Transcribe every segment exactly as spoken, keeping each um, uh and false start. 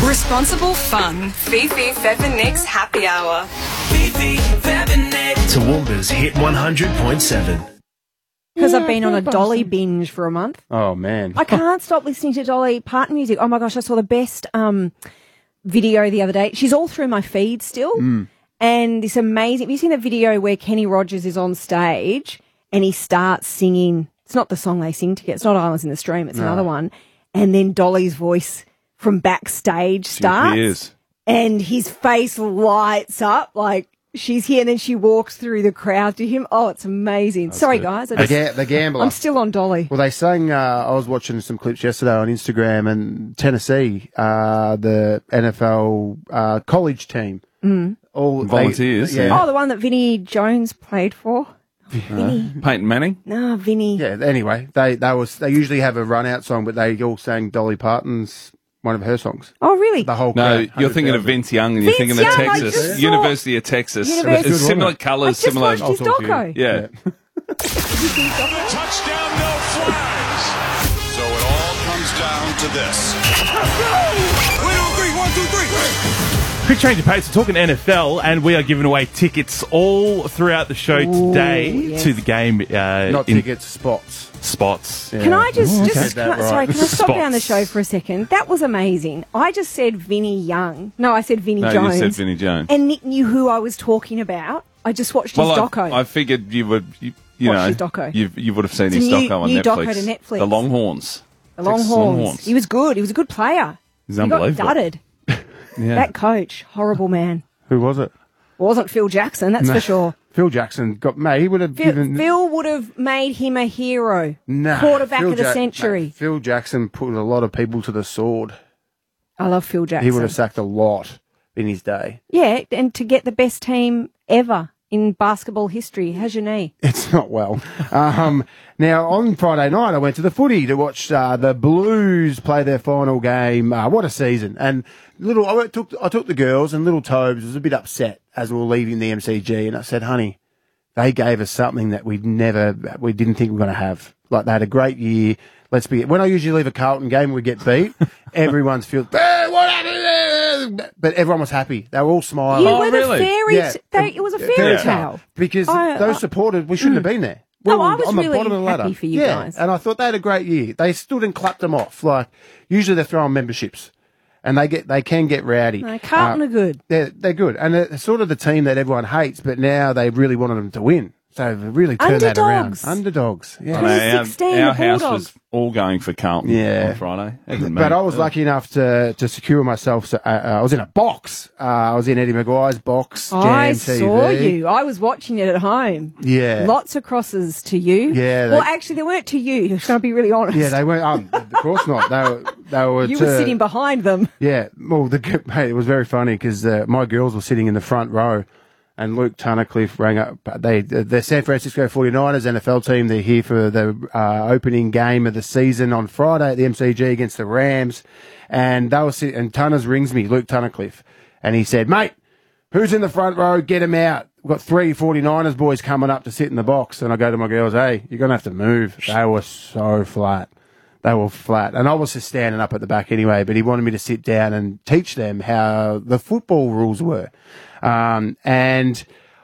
Responsible fun. Fifi, Fev and Nick's Happy Hour. Fifi, Fev and Nick. Toowoomba's Hit one hundred point seven. Because I've been on a Dolly binge for a month. Oh, man. I can't stop listening to Dolly Parton music. Oh, my gosh, I saw the best um, video the other day. She's all through my feed still. Mm. And this amazing... Have you seen the video where Kenny Rogers is on stage and he starts singing... It's not the song they sing together. It's not Islands in the Stream. It's No. another one. And then Dolly's voice from backstage starts. She is. And his face lights up like... She's here and then she walks through the crowd to him. Oh, it's amazing. Sorry, good. guys. I The, just, ga- the Gambler. I'm still on Dolly. Well, they sang, uh, I was watching some clips yesterday on Instagram, and Tennessee, uh, the N F L uh, college team. Mm. all Volunteers, They, yeah. Oh, the one that Vinnie Jones played for? Vinnie. Peyton Manning? No, Vinnie. Yeah, anyway, they, they, was, they usually have a run-out song, but they all sang Dolly Parton's, one of her songs. Oh, really? The whole No, crowd, you're thinking of one hundred thousand. Vince Young, and you're Vince thinking of Young, I Texas, just saw- University of Texas. University- It's similar I colours, just similar. watched his I'll talk to you. doco. Yeah. Touchdown, no flags. So it all comes down to this. One, two, three, one, two, three. Quick change of pace. We're talking N F L, and we are giving away tickets all throughout the show Ooh, today yes. to the game. Uh, Not in tickets, spots. spots. Yeah. Can I just, Ooh, just okay. can I, That right. sorry, can I stop Spots. down the show for a second? That was amazing. I just said Vinnie Young. No, I said Vinnie No, Jones. you said Vinnie Jones. And Nick knew who I was talking about. I just watched his Well, doco. I, I figured you would, you, you Watch know, his doco. You, you would have seen It's his a new- doco on new Netflix. doco to Netflix. The Longhorns. the Texas Longhorns. Longhorns. He was good. He was a good player. He's he unbelievable. got dudded. Yeah. That coach, horrible man. Who was it? Wasn't Phil Jackson, that's No. for sure. Phil Jackson got, mate, he would have Phil, given... Phil would have made him a hero. Nah, Quarterback Phil of the Jack- century. mate, Phil Jackson put a lot of people to the sword. I love Phil Jackson. He would have sacked a lot in his day. Yeah, and to get the best team ever in basketball history. How's your knee? It's not well. um, now, on Friday night, I went to the footy to watch uh, the Blues play their final game. Uh, what a season. And little, I went- took, I took the girls, and little Tobes was a bit upset as we were leaving the M C G. And I said, honey, they gave us something that we'd never, we didn't think we were going to have. Like, they had a great year. Let's be, when I usually leave a Carlton game, we get beat. Everyone's feels, "Eh, what happened?" But everyone was happy. They were all smiling. You Oh, were really? the fairy. Yeah. t- they, it was a fairy Fairy tale. Because I- those I- supporters, we shouldn't have been there. We No, were I was on the really bottom of the ladder. happy for you yeah, guys. and I thought they had a great year. They stood and clapped them off. Like, usually they're throwing memberships, and they get they can get rowdy. No, Carlton Uh, are good. They're they're good, and they're sort of the team that everyone hates, but now they really wanted them to win. So they've really turned that around. Underdogs. Underdogs. Yeah. I know, our, twenty sixteen, our the house Bulldogs. was all going for Carlton Yeah. on Friday. Even But me. I was lucky enough to to secure myself. So, uh, uh, I was in a box. Uh, I was in Eddie Maguire's box. Jam I T V. saw you. I was watching it at home. Yeah. Lots of crosses to you. Yeah, Well, they- actually, they weren't to you. I'm going to be really honest. Yeah, they weren't. Um, of course not. They were. They were. you to- were sitting behind them. Yeah, well, the g- mate, it was very funny because uh, my girls were sitting in the front row, and Luke Tunnicliffe rang up. They, the San Francisco forty-niners N F L team. They're here for the uh, opening game of the season on Friday at the M C G against the Rams, and they were sit- and Tunners rings me, Luke Tunnicliffe, and he said, "Mate, who's in the front row? Get him out. We've got three forty-niners boys coming up to sit in the box." And I go to my girls, "Hey, you're gonna have to move." They were so flat. They were flat. And I was just standing up at the back anyway, but he wanted me to sit down and teach them how the football rules were. Um, and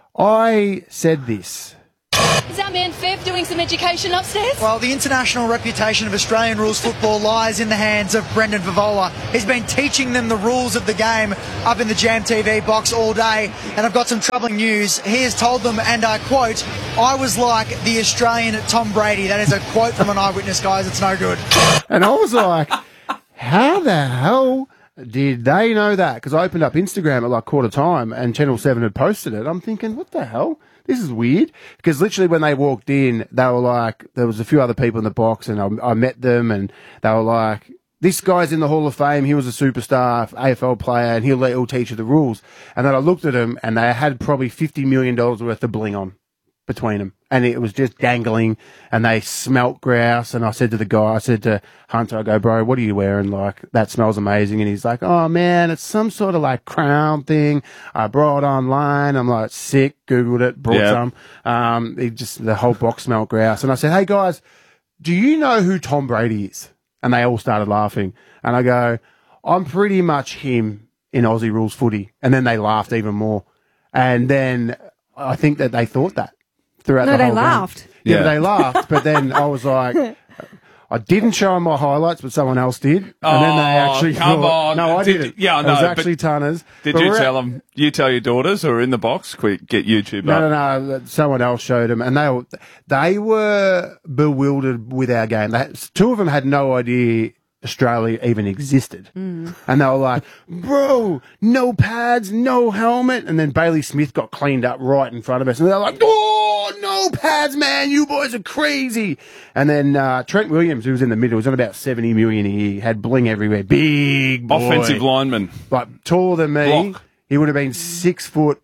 I said this. Is our man Fev doing some education upstairs? Well, the international reputation of Australian rules football lies in the hands of Brendan Favola. He's been teaching them the rules of the game up in the Jam T V box all day, and I've got some troubling news. He has told them, and I quote, "I was like the Australian Tom Brady." That is a quote from an eyewitness, guys. It's no good. And I was like, how the hell did they know that? Because I opened up Instagram at like quarter time and Channel seven had posted it. I'm thinking, what the hell? This is weird. Because literally when they walked in, they were like, there was a few other people in the box and I, I met them and they were like, this guy's in the Hall of Fame. He was a superstar A F L player and he'll, he'll teach you the rules. And then I looked at them and they had probably fifty million dollars worth of bling on between them. And it was just dangling and they smelt grouse. And I said to the guy, I said to Hunter, I go, bro, what are you wearing? Like, that smells amazing. And he's like, oh man, it's some sort of like crown thing. I brought it online. I'm like, sick, Googled it, brought Yeah. some. Um, it just, the whole box smelled grouse. And I said, hey guys, do you know who Tom Brady is? And they all started laughing. And I go, I'm pretty much him in Aussie rules footy. And then they laughed even more. And then I think that they thought that throughout No, the they whole game. laughed. Yeah, Yeah. but they laughed. But then I was like, I didn't show them my highlights, but someone else did. And then they Oh, actually come thought, on. No, I Did- didn't. yeah, I It was know, actually but Tanners. Did But you we're tell at- them? You tell your daughters who are in the box? Quick, get YouTube No, up. no, no. that Someone else showed them, and they were, they were bewildered with our game. They, two of them had no idea Australia even existed, Mm. and they were like, "Bro, no pads, no helmet." And then Bailey Smith got cleaned up right in front of us, and they're like, "Oh, no pads, man! You boys are crazy." And then uh, Trent Williams, who was in the middle, was on about seventy million a year, had bling everywhere, big boy. Offensive lineman. like taller than me. Block. He would have been six foot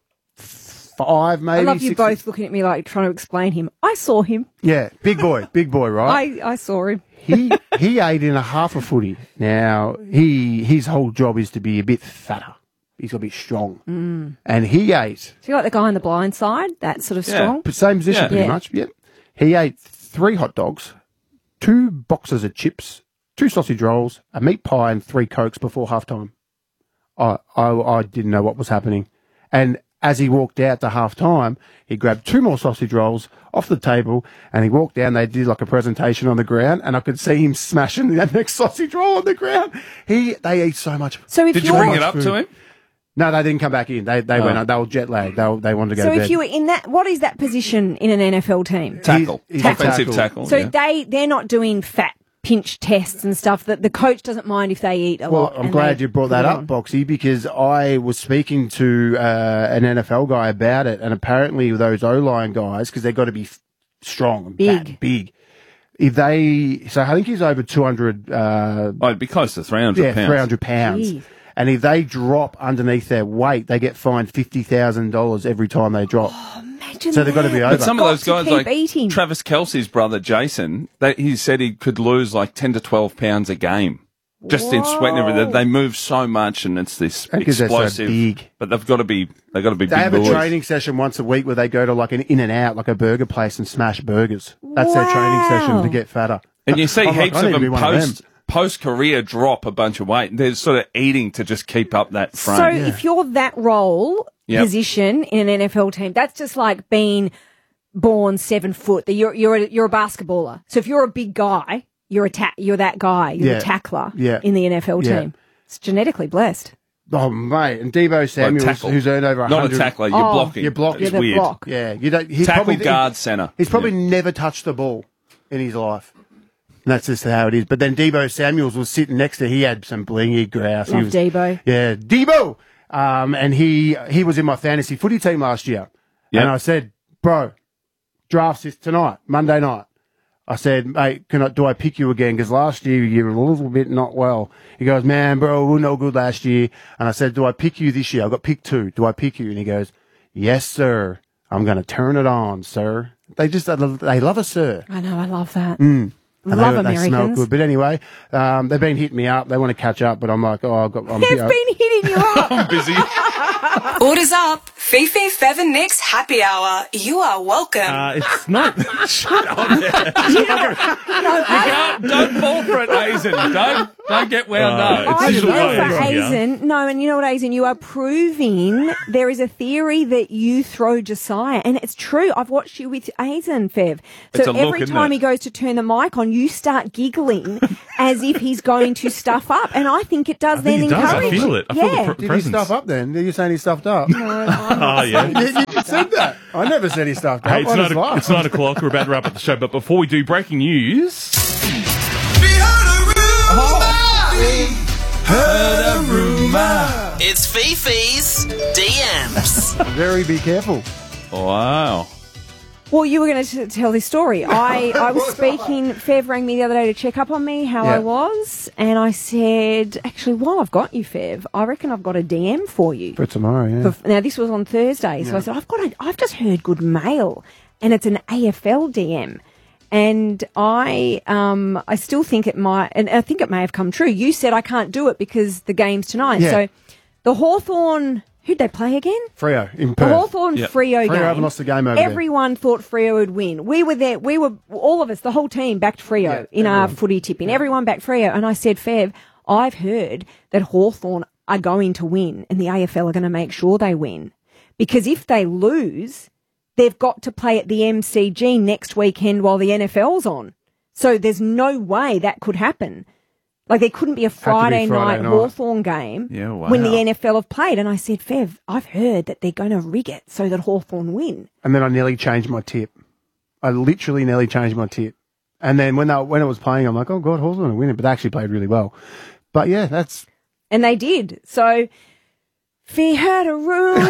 five, maybe. I love you six both looking at me like trying to explain him. I saw him. Yeah, big boy, big boy, right? I, I saw him. he he ate in a half a footy. Now he his whole job is to be a bit fatter. He's got to be strong, Mm. and he ate So you like the guy on the blind side? That sort of Yeah. strong? but same position Yeah. pretty Yeah. much. Yep. He ate three hot dogs, two boxes of chips, two sausage rolls, a meat pie, and three cokes before half time. I, I I didn't know what was happening, and as he walked out to half time, he grabbed two more sausage rolls off the table and he walked down. They did like a presentation on the ground, and I could see him smashing that next sausage roll on the ground. He they eat so much. So if Did you you're, bring it up to him? No, they didn't come back in. They they went on. They were jet lagged. They were, they wanted to go so to if bed. you were in that, what is that position in an N F L team? Tackle. He's- he's a Offensive tackle. tackle. So yeah. they they're not doing fat pinch tests and stuff. That the coach doesn't mind if they eat a Well, lot. I'm and glad they you brought put that it up, on. Boxy, because I was speaking to uh, an N F L guy about it, and apparently those O-line guys, because they've got to be f- strong and Big. fat, big. If they, so I think he's over two hundred, uh, Oh, it'd be close to three hundred yeah, pounds. three hundred pounds. Jeez. And if they drop underneath their weight, they get fined fifty thousand dollars every time they drop. Imagine So they've got to be that. over. But some of Got those to guys, keep like eating. Travis Kelce's brother Jason, they, he said he could lose like ten to twelve pounds a game just in sweat and everything. They move so much, and it's this Because they're so explosive. big. But they've got to be, they've got to be They big have boys. a training session once a week where they go to like an in and out, like a burger place, and smash burgers. That's their training session Wow. to get fatter. And you see I'm like, heaps I of need to be them one of them. post post career drop a bunch of weight. They're sort of eating to just keep up that frame. So if you're that role Yep. position in an N F L team, that's just like being born seven foot. That You're you're a, you're a basketballer. So if you're a big guy, you're a ta- you're that guy. You're Yeah. a tackler Yeah. in the N F L Yeah. team. It's genetically blessed. Oh mate, and Debo Samuels, tackle. who's earned over a Not hundred. a tackler, you're Oh. blocking. You're blocking. It's You're the weird. block. Yeah, you don't. He's Tackle, probably, guard, centre. He's probably Yeah. never touched the ball in his life. And that's just how it is. But then Debo Samuels was sitting next to. He had some blingy grouse. He Love was, Debo. Yeah, Debo. Um, and he he was in my fantasy footy team last year. Yep. And I said, bro, drafts this tonight, Monday night. I said, mate, can I, do I pick you again? Because last year you were a little bit not well. He goes, man, bro, we were no good last year. And I said, do I pick you this year? I got picked two. Do I pick you? And he goes, yes, sir. I'm going to turn it on, sir. They just, they love a sir. I know. I love that. Mm. And Love they, they smell Americans. good. But anyway, um, they've been hitting me up. They want to catch up, but I'm like, oh, I've got, I'm They've here. been hitting you up. I'm busy. Orders up. Fifi, Fev and Nick's happy hour. You are welcome. Uh, it's not. Shut up. Don't, don't fall for it, Aizen. Don't, don't get wound Uh, up. it's I just feel a way for of it, yeah. Aizen. No, and you know what, Aizen? You are proving there is a theory that you throw Josiah, and it's true. I've watched you with Aizen, Fev. It's So a look, every isn't time it? he goes to turn the mic on, you start giggling as if he's going to stuff up, and I think it does I think then he does. I encourage. feel it. I feel the yeah. pr- Did he presence. stuff up then? Did you say he stuffed up? Oh, yeah. you, you said that. I never said he stuffed up. Hey, it's, I nine, just o- laughed. it's nine o'clock. We're about to wrap up the show. But before we do, breaking news. It's Fifi's D Ms. Very be careful. Wow. Well, you were going to tell this story. I, I was speaking, Fev rang me the other day to check up on me, how Yeah. I was, and I said, actually, while I've got you, Fev, I reckon I've got a D M for you. For tomorrow, yeah. For- now, this was on Thursday, so I said, I've got a, I've just heard good mail, and it's an A F L D M. And I, um, I still think it might, and I think it may have come true. You said I can't do it because the game's tonight. Yeah. So the Hawthorn, who'd they play again? Freo in The Perth. Hawthorn Yep. Freo game. Freo haven't lost a game over there. Everyone thought Freo would win. We were there. We were, all of us, the whole team backed Freo Yeah, in our everyone. footy tipping. Everyone backed Freo. And I said, Fev, I've heard that Hawthorn are going to win and the A F L are going to make sure they win. Because if they lose, they've got to play at the M C G next weekend while the N F L's on. So there's no way that could happen. Like there couldn't be a Friday, be Friday night, night Hawthorn game Yeah, wow. when the N F L have played. And I said, Fev, I've heard that they're going to rig it so that Hawthorn win. And then I nearly changed my tip. I literally nearly changed my tip. And then when they, when it was playing, I'm like, oh, God, Hawthorn will win it. But they actually played really well. But, yeah, that's... And they did. So, Fee had a room.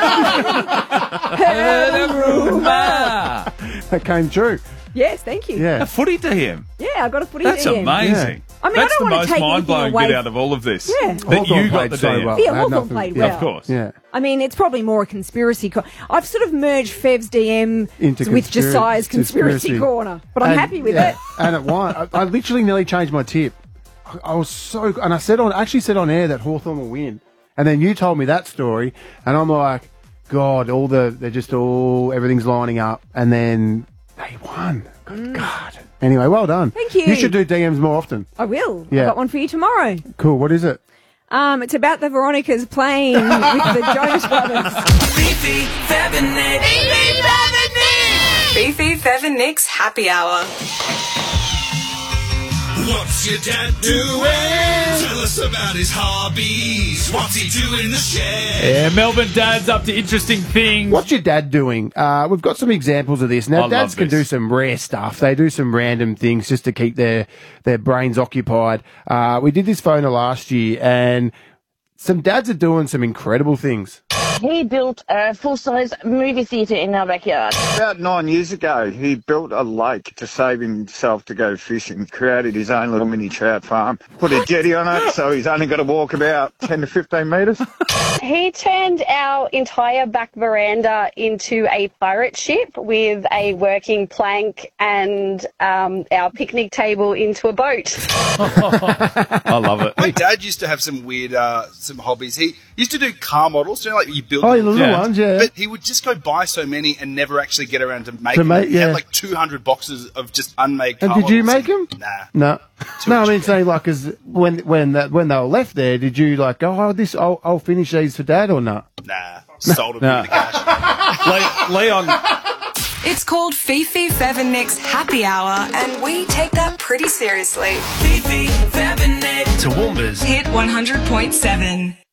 Had a rumour. That came true. Yes, thank you. Yeah. A footy D M. Yeah, I got a footy That's D M. amazing. I mean, I That's don't the wanna most take anything mind-blowing away bit f- out of all of this. Yeah. That Hawthorn you got played the so D M. well. Yeah, I had Hawthorn nothing- played yeah, well. Of course. Yeah. I mean, it's probably more a conspiracy. Co- I've sort of merged Fev's D M Into with conspira- Josiah's conspiracy, conspiracy. corner, but I'm And- happy with yeah, it. And it won. I, I literally nearly changed my tip. I, I was so... And I said on, actually said on air that Hawthorn will win. And then you told me that story. And I'm like, God, all the... They're just all... Everything's lining up. And then they won. Good God. Anyway, well done. Thank you. You should do D Ms more often. I will. Yeah. I've got one for you tomorrow. Cool. What is it? Um, it's about the Veronicas playing with the Jonas Brothers. Fifi, Fab and Nick. Fifi, Fab and Nick. Fifi, Fab and Nick's Happy Hour. What's your dad doing? Tell us about his hobbies. What's he doing in the shed? Yeah, Melbourne dads up to interesting things. What's your dad doing? Uh, we've got some examples of this. Now, I dads love can this. do some rare stuff. They do some random things just to keep their, their brains occupied. Uh, we did this phoner last year, and some dads are doing some incredible things. He built a full-size movie theatre in our backyard. About nine years ago, he built a lake to save himself to go fishing. Created his own little mini trout farm. Put a jetty on it, so he's only got to walk about ten to fifteen metres. He turned our entire back veranda into a pirate ship with a working plank and um, our picnic table into a boat. I love it. My dad used to have some weird, uh, some hobbies. He used to do car models, you know, like you build. Oh, the little Yeah. ones, yeah. But he would just go buy so many and never actually get around to make To them. make- He yeah. had like two hundred boxes of just unmade And car did you models. make them? Nah. No. No, I mean, say, like, 'cause when, when, that, when they were left there, did you, like, go, oh, this, I'll, I'll finish these for Dad or not? Nah. Sold them Nah. in the cash. Le- Leon. It's called Fifi, Fab and Nick's Happy Hour, and we take that pretty seriously. Fifi, Fab and Nick. Toowoomba's Hit one hundred point seven.